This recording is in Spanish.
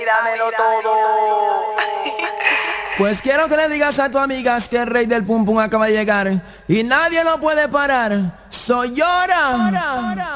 dámelo todo. Pues quiero que le digas a tus amigas que el rey del pum pum acaba de llegar y nadie lo puede parar. Soy Llora.